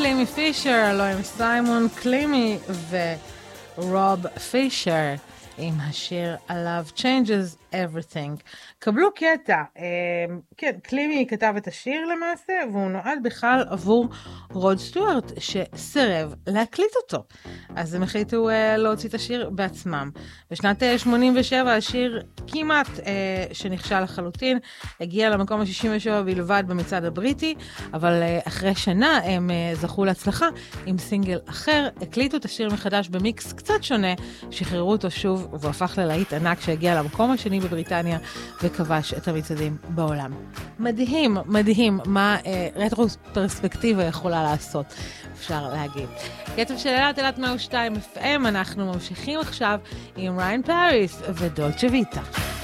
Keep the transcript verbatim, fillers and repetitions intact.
קלימי פישר, לא עם סיימון קלימי ורוב פישר עם השיר I Love Changes Everything. קבלו קטע, כן, קלימי כתב את השיר למעשה, והוא נועד בכלל עבור רוד סטוארט, שסירב להקליט אותו. אז הם החליטו להוציא את השיר בעצמם. בשנת שמונים ושבע השיר כמעט שנכשל לחלוטין, הגיע למקום ה-שישים ושבע בלבד במצעד הבריטי, אבל אחרי שנה הם זכו להצלחה עם סינגל אחר, הקליטו את השיר מחדש במיקס קצת שונה, שחררו אותו שוב, והוא הפך ללהיט ענק שהגיע למקום השני בבריטניה, וכבש את המצעדים בעולם. מדהים, מדהים, מה אה, רטרו פרספקטיבה יכולה לעשות, אפשר להגיד. קצב של אלת אלת מאה ושתיים אף אם, אנחנו ממשיכים עכשיו עם ריין פאריס ודולצ'ה ויטה.